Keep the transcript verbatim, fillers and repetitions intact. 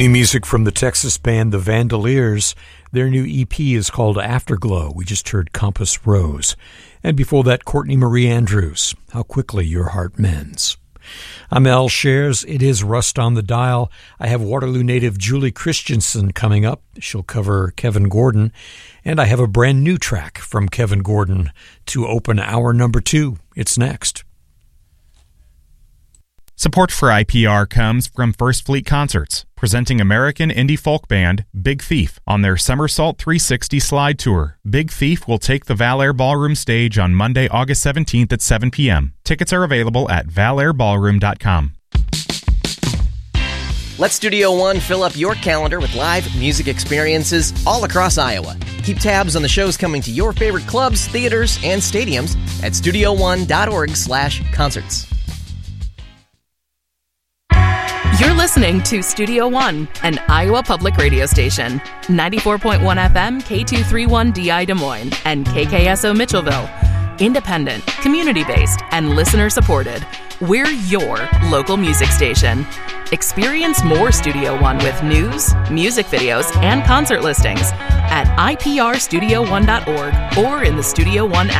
New music from the Texas band The Vandaliers. Their new E P is called Afterglow. We just heard Compass Rose. And before that, Courtney Marie Andrews, How Quickly Your Heart Mends. I'm Al Shares. It is Rust on the Dial. I have Waterloo native Julie Christensen coming up. She'll cover Kevin Gordon. And I have a brand new track from Kevin Gordon to open hour number two. It's next. Support for I P R comes from First Fleet Concerts, presenting American indie folk band Big Thief on their Somersault three sixty Slide Tour. Big Thief will take the Valair Ballroom stage on Monday, August seventeenth at seven p.m. Tickets are available at valair ballroom dot com. Let Studio One fill up your calendar with live music experiences all across Iowa. Keep tabs on the shows coming to your favorite clubs, theaters, and stadiums at studio one dot org slash concerts. You're listening to Studio One, an Iowa public radio station. ninety-four point one F M, K two thirty-one D I Des Moines, and K K S O Mitchellville. Independent, community-based, and listener-supported. We're your local music station. Experience more Studio One with news, music videos, and concert listings at I P R studio one dot org or in the Studio One app.